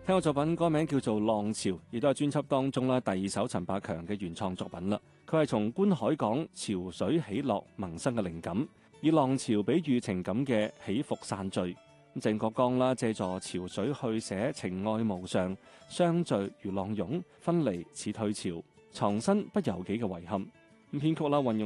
聽個作品歌名叫做《浪潮》，亦都係專輯當中第2首陳百強嘅原創作品啦。佢係從觀海港潮水起落萌生嘅靈感，以浪潮比喻情感嘅起伏散聚。鄭國江借助潮水去寫情愛無常，相聚如浪湧，分離似退潮，藏身不由己嘅遺憾。編曲運用